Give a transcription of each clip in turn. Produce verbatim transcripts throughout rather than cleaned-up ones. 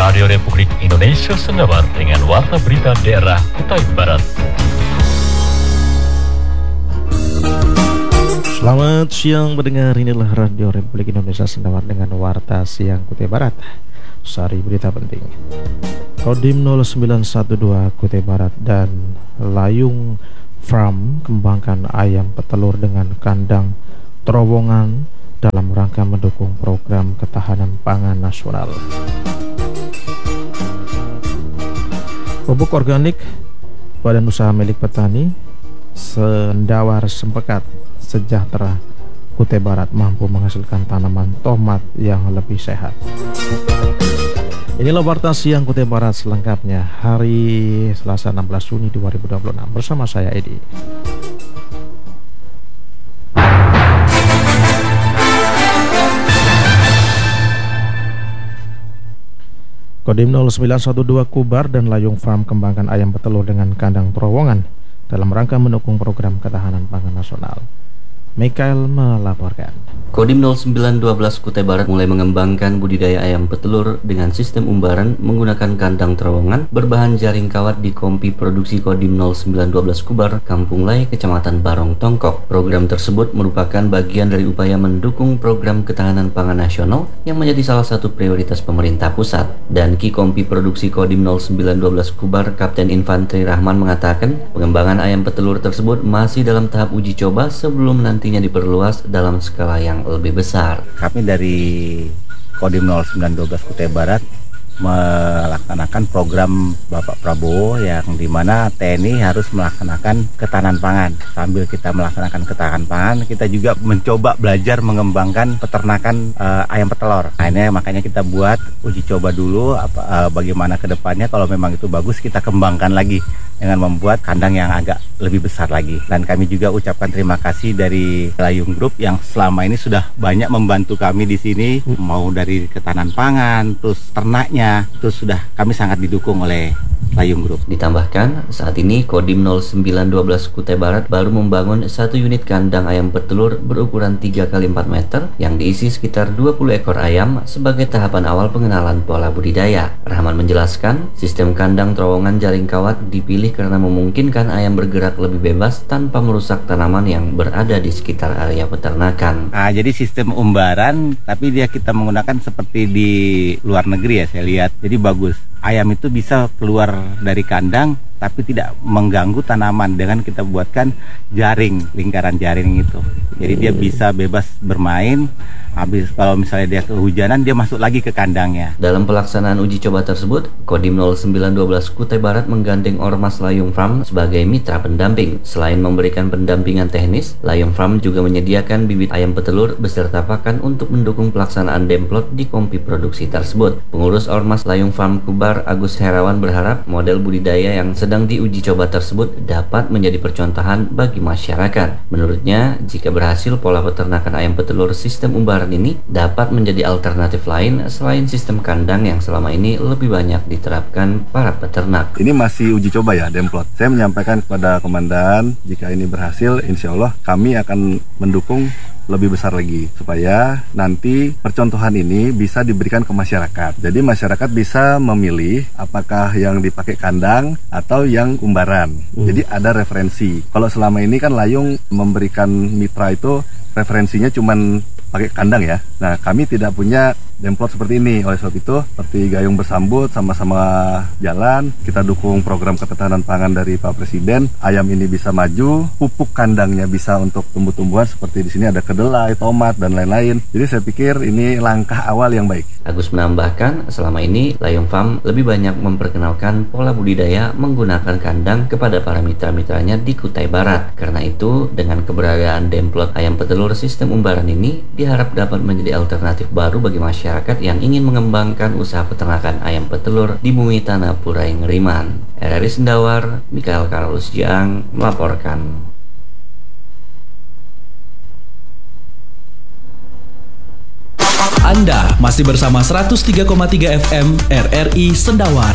Radio Republik Indonesia Sendawar dengan warta berita daerah Kutai Barat. Selamat siang mendengar, inilah Radio Republik Indonesia Sendawar dengan warta siang Kutai Barat. Sari berita penting. Kodim nol sembilan satu dua Kutai Barat dan Layung Farm kembangkan ayam petelur dengan kandang terowongan dalam rangka mendukung program ketahanan pangan nasional. Pupuk organik Badan Usaha Milik Petani Sendawar Sempekat Sejahtera Kutai Barat mampu menghasilkan tanaman tomat yang lebih sehat. Inilah warta siang Kutai Barat selengkapnya hari Selasa enam belas Juni dua ribu dua puluh enam bersama saya Edi. Kodim nol sembilan satu dua Kubar dan Layung Farm kembangkan ayam petelur dengan kandang terowongan dalam rangka mendukung program ketahanan pangan nasional. Mikael melaporkan. Kodim nol sembilan satu dua Kutai Barat mulai mengembangkan budidaya ayam petelur dengan sistem umbaran menggunakan kandang terowongan berbahan jaring kawat di kompi produksi Kodim nol sembilan dua Kubar, Kampung Lai, Kecamatan Barong Tongkok. Program tersebut merupakan bagian dari upaya mendukung program ketahanan pangan nasional yang menjadi salah satu prioritas pemerintah pusat. Dan Ki Kompi produksi Kodim nol sembilan dua Kubar, Kapten Infanteri Rahman mengatakan pengembangan ayam petelur tersebut masih dalam tahap uji coba sebelum nantinya diperluas dalam skala yang lebih besar. Kami dari Kodim nol sembilan dua Kutai Barat melaksanakan program Bapak Prabowo yang dimana T N I harus melaksanakan ketahanan pangan. Sambil kita melaksanakan ketahanan pangan, kita juga mencoba belajar mengembangkan peternakan uh, ayam petelur. Nah, ini makanya kita buat uji coba dulu apa, uh, bagaimana kedepannya. Kalau memang itu bagus, kita kembangkan lagi dengan membuat kandang yang agak lebih besar lagi. Dan kami juga ucapkan terima kasih dari Layung Group yang selama ini sudah banyak membantu kami di sini, mau dari ketahanan pangan, terus ternaknya, terus sudah kami sangat didukung oleh Layung Group. Ditambahkan, saat ini Kodim nol sembilan satu dua Kutai Barat baru membangun satu unit kandang ayam petelur berukuran tiga kali empat meter yang diisi sekitar dua puluh ekor ayam sebagai tahapan awal pengenalan pola budidaya. Rahman menjelaskan, sistem kandang terowongan jaring kawat dipilih karena memungkinkan ayam bergerak lebih bebas tanpa merusak tanaman yang berada di sekitar area peternakan. Nah, jadi sistem umbaran, tapi dia kita menggunakan seperti di luar negeri ya, saya lihat. Jadi bagus. Ayam itu bisa keluar dari kandang tapi tidak mengganggu tanaman dengan kita buatkan jaring, lingkaran jaring itu. Jadi dia bisa bebas bermain. Habis kalau misalnya dia kehujanan, dia masuk lagi ke kandangnya. Dalam pelaksanaan uji coba tersebut, Kodim nol sembilan satu dua Kutai Barat menggandeng Ormas Layung Farm sebagai mitra pendamping. Selain memberikan pendampingan teknis, Layung Farm juga menyediakan bibit ayam petelur beserta pakan untuk mendukung pelaksanaan demplot di kompi produksi tersebut. Pengurus Ormas Layung Farm Kubar, Agus Herawan, berharap model budidaya yang sedang diuji coba tersebut dapat menjadi percontohan bagi masyarakat. Menurutnya, jika berhasil, pola peternakan ayam petelur sistem umbaran ini dapat menjadi alternatif lain selain sistem kandang yang selama ini lebih banyak diterapkan para peternak. Ini masih uji coba ya, demplot. Saya menyampaikan kepada komandan, jika ini berhasil, insya Allah kami akan mendukung lebih besar lagi supaya nanti percontohan ini bisa diberikan ke masyarakat. Jadi masyarakat bisa memilih apakah yang dipakai kandang atau yang umbaran. Hmm. Jadi ada referensi. Kalau selama ini kan Layung memberikan mitra itu referensinya cuman pakai kandang ya. Nah, kami tidak punya demplot seperti ini. Oleh sebab itu, seperti gayung bersambut, sama-sama jalan. Kita dukung program ketahanan pangan dari Pak Presiden. Ayam ini bisa maju, pupuk kandangnya bisa untuk tumbuh-tumbuhan seperti di sini ada kedelai, tomat dan lain-lain. Jadi saya pikir ini langkah awal yang baik. Agus menambahkan, selama ini Layung Farm lebih banyak memperkenalkan pola budidaya menggunakan kandang kepada para mitra-mitranya di Kutai Barat. Karena itu, dengan keberadaan demplot ayam petelur sistem umbaran ini diharap dapat menjadi alternatif baru bagi masyarakat yang ingin mengembangkan usaha peternakan ayam petelur di bumi tanah Purai Ngeriman. R R I Sendawar, Mikael Karolus Jiang melaporkan. Anda masih bersama seratus tiga koma tiga F M R R I Sendawar.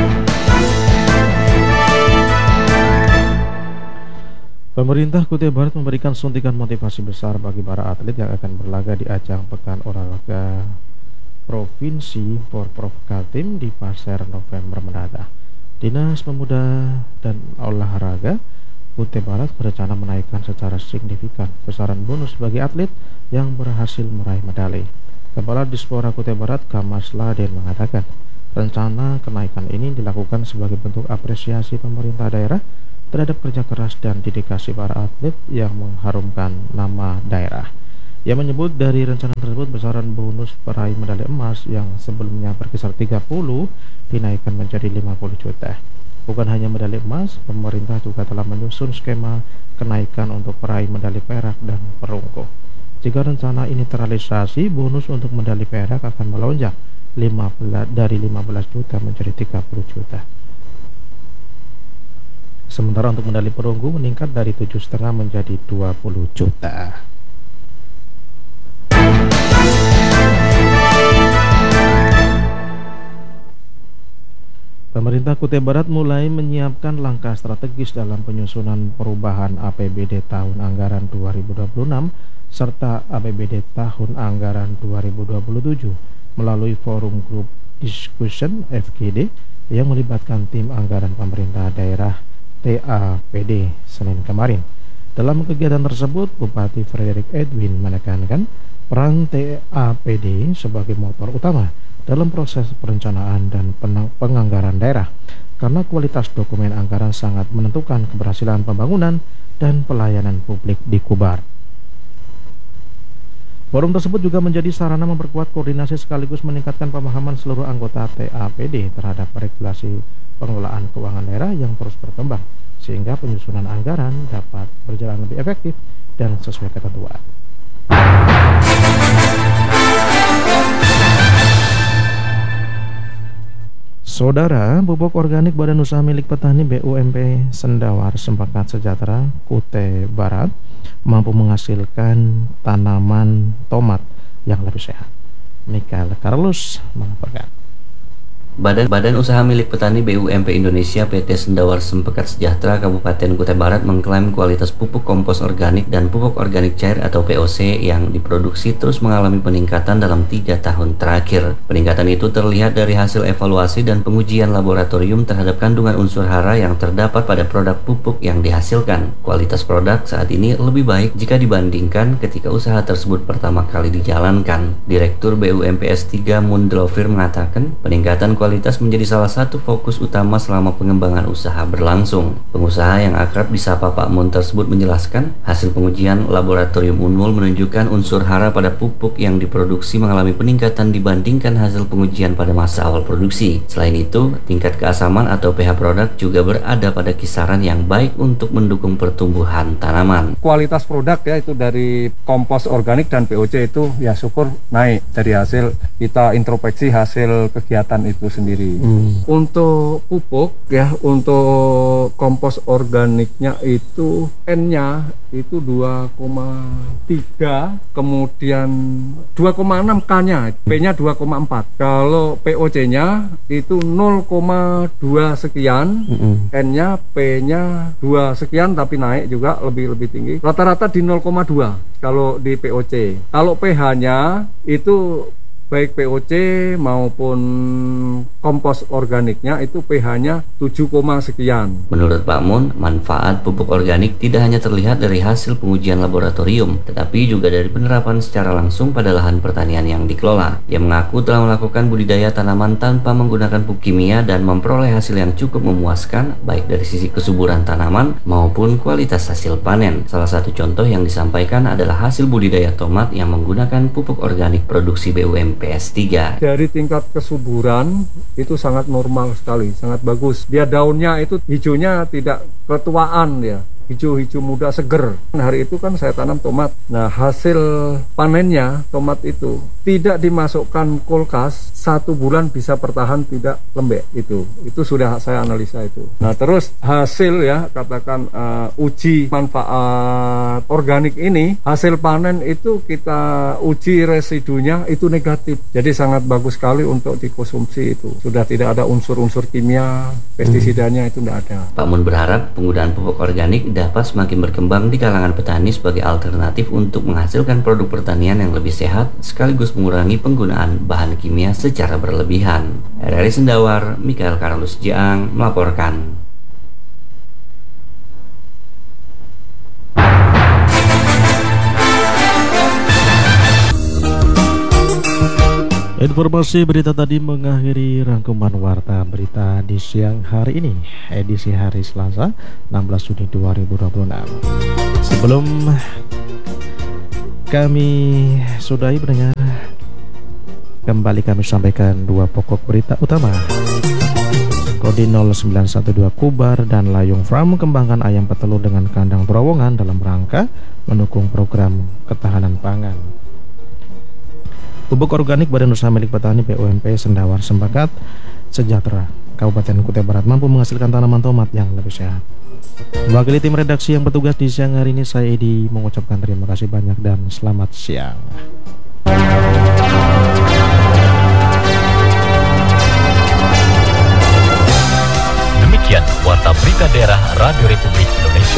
Pemerintah Kutai Barat memberikan suntikan motivasi besar bagi para atlet yang akan berlaga di ajang Pekan Olahraga Provinsi Porprov Kaltim di Pasir November mendatang. Dinas Pemuda dan Olahraga Kutai Barat berencana menaikkan secara signifikan besaran bonus bagi atlet yang berhasil meraih medali. Kepala Dispora Kutai Barat Kamas Laden mengatakan, rencana kenaikan ini dilakukan sebagai bentuk apresiasi pemerintah daerah terhadap kerja keras dan dedikasi para atlet yang mengharumkan nama daerah. Ia menyebut dari rencana tersebut besaran bonus peraih medali emas yang sebelumnya berkisar tiga puluh dinaikkan menjadi lima puluh juta. Bukan hanya medali emas, pemerintah juga telah menyusun skema kenaikan untuk peraih medali perak dan perunggu. Jika rencana ini terrealisasi, bonus untuk medali perak akan melonjak lima belas, dari lima belas juta menjadi tiga puluh juta. Sementara untuk medali perunggu meningkat dari tujuh koma lima menjadi dua puluh juta. Pemerintah Kutai Barat mulai menyiapkan langkah strategis dalam penyusunan perubahan A P B D tahun anggaran dua ribu dua puluh enam serta A P B D tahun anggaran dua ribu dua puluh tujuh melalui Forum Group Discussion F G D yang melibatkan tim anggaran pemerintah daerah T A P D Senin kemarin. Dalam kegiatan tersebut, Bupati Frederick Edwin menekankan peran T A P D sebagai motor utama dalam proses perencanaan dan penganggaran daerah, karena kualitas dokumen anggaran sangat menentukan keberhasilan pembangunan dan pelayanan publik di Kubar. Forum tersebut juga menjadi sarana memperkuat koordinasi sekaligus meningkatkan pemahaman seluruh anggota T A P D terhadap regulasi pengelolaan keuangan daerah yang terus berkembang, sehingga penyusunan anggaran dapat berjalan lebih efektif dan sesuai ketentuan. Saudara, pupuk organik Badan Usaha Milik Petani B U M P Sendawar Sempakat Sejahtera Kutai Barat mampu menghasilkan tanaman tomat yang lebih sehat. Mikael Carlos melaporkan. Badan Badan Usaha Milik Petani B U M P Indonesia P T Sendawar Sempakat Sejahtera Kabupaten Kutai Barat mengklaim kualitas pupuk kompos organik dan pupuk organik cair atau P O C yang diproduksi terus mengalami peningkatan dalam tiga tahun terakhir. Peningkatan itu terlihat dari hasil evaluasi dan pengujian laboratorium terhadap kandungan unsur hara yang terdapat pada produk pupuk yang dihasilkan. Kualitas produk saat ini lebih baik jika dibandingkan ketika usaha tersebut pertama kali dijalankan. Direktur B U M P S tiga Mundlovir mengatakan peningkatan kualitas menjadi salah satu fokus utama selama pengembangan usaha berlangsung. Pengusaha yang akrab disapa Pak Mun tersebut menjelaskan, hasil pengujian laboratorium Unmul menunjukkan unsur hara pada pupuk yang diproduksi mengalami peningkatan dibandingkan hasil pengujian pada masa awal produksi. Selain itu, tingkat keasaman atau pH produk juga berada pada kisaran yang baik untuk mendukung pertumbuhan tanaman. Kualitas produk ya itu dari kompos organik dan P O C itu ya syukur naik dari hasil kita introspeksi hasil kegiatan itu sendiri. Hmm. Untuk pupuk ya, untuk kompos organiknya itu N-nya itu dua koma tiga, kemudian dua koma enam K-nya, P-nya dua koma empat. Kalau P O C-nya itu nol koma dua sekian, hmm. N-nya, P-nya dua sekian tapi naik juga lebih lebih tinggi. Rata-rata di nol koma dua kalau di P O C. Kalau pH-nya itu baik P O C maupun kompos organiknya itu pH-nya tujuh, sekian. Menurut Pak Mun, manfaat pupuk organik tidak hanya terlihat dari hasil pengujian laboratorium, tetapi juga dari penerapan secara langsung pada lahan pertanian yang dikelola. Ia mengaku telah melakukan budidaya tanaman tanpa menggunakan pupuk kimia dan memperoleh hasil yang cukup memuaskan, baik dari sisi kesuburan tanaman maupun kualitas hasil panen. Salah satu contoh yang disampaikan adalah hasil budidaya tomat yang menggunakan pupuk organik produksi B U M P S tiga. Dari tingkat kesuburan itu sangat normal sekali, sangat bagus. Dia daunnya itu hijaunya tidak ketuaan ya, hijau-hijau muda seger. Hari itu kan saya tanam tomat. Nah, hasil panennya tomat itu tidak dimasukkan kulkas, satu bulan bisa bertahan tidak lembek. Itu itu sudah saya analisa itu. Nah, terus hasil ya, katakan uh, uji manfaat organik ini, hasil panen itu kita uji residunya itu negatif. Jadi sangat bagus sekali untuk dikonsumsi itu. Sudah tidak ada unsur-unsur kimia, pestisidanya itu tidak ada. Pak Mun berharap penggunaan pupuk organik dapat semakin berkembang di kalangan petani sebagai alternatif untuk menghasilkan produk pertanian yang lebih sehat sekaligus mengurangi penggunaan bahan kimia secara berlebihan. R R I Sendawar, Mikael Karolus Jaang melaporkan. Informasi berita tadi mengakhiri rangkuman warta berita di siang hari ini, edisi hari Selasa enam belas Juni dua ribu dua puluh enam. Sebelum kami sudahi pendengar, kembali kami sampaikan dua pokok berita utama. Kodim nol sembilan satu dua Kubar dan Layung Farm kembangkan ayam petelur dengan kandang terowongan dalam rangka mendukung program ketahanan pangan. Pupuk organik Badan Usaha Milik Petani B U M P Sendawar Sembakat Sejahtera Kabupaten Kutai Barat mampu menghasilkan tanaman tomat yang lebih sehat. Mewakili tim redaksi yang bertugas di siang hari ini, saya Edi mengucapkan terima kasih banyak dan selamat siang. Demikian Warta Berita Daerah Radio Republik Indonesia.